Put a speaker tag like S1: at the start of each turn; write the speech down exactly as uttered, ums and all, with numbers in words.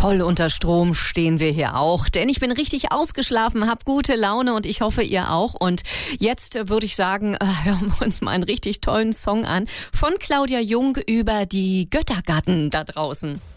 S1: Voll unter Strom stehen wir hier auch, denn ich bin richtig ausgeschlafen, hab gute Laune und ich hoffe, ihr auch. Und jetzt äh, würde ich sagen, äh, hören wir uns mal einen richtig tollen Song an von Claudia Jung über die Göttergatten da draußen.